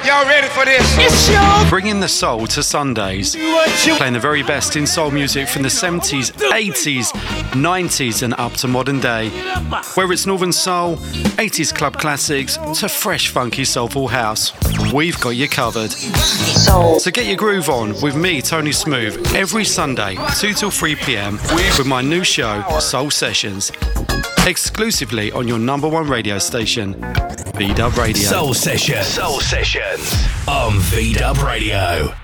Y'all ready for this? Bringing the soul to Sundays. Playing the very best in soul music from the 70s, 80s, 90s and up to modern day. Whether it's Northern Soul, 80s club classics to fresh funky soulful house, we've got you covered. So get your groove on with me, Tony Smooth, every Sunday 2 till 3 p.m. with my new show, Soul Sessions. Exclusively on your number one radio station, V-Dub Radio. Soul Sessions on V-Dub Radio.